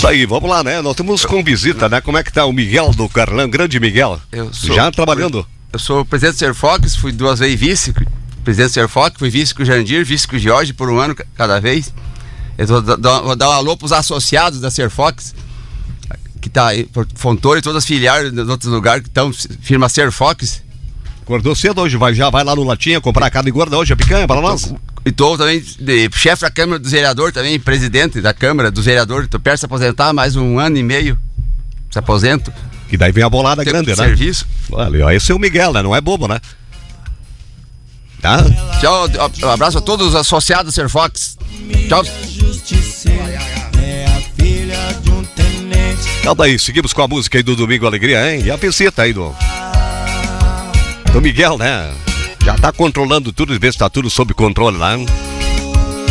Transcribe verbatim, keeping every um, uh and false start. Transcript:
Isso aí, vamos lá, né? Nós estamos com visita, né? Como é que tá o Miguel do Carlão, grande Miguel? Eu sou, já trabalhando? Eu sou presidente do Serfox, fui duas vezes vice, presidente do Serfox, fui vice com o Jandir, vice com o Jorge por um ano cada vez. Eu vou dar, vou dar um alô para os associados da Serfox, que tá aí, por Fontoura e todas as filiais de outros lugares que estão, firma Serfox. Acordou cedo hoje, vai, já vai lá no Latinha comprar carne gorda hoje, a picanha para nós? E estou também de chefe da Câmara dos Vereadores, também presidente da Câmara dos Vereadores. Estou perto de se aposentar, mais um ano e meio se aposento. E daí vem a bolada grande, né? Serviço. Olha, ó, esse é o Miguel, né? Não é bobo, né? Tá? Tchau, um abraço a todos os associados do Serfox. Tchau. Então daí, seguimos com a música aí do Domingo Alegria, hein? E a visita aí do... do Miguel, né? Já tá controlando tudo e vê se tá tudo sob controle lá, hein?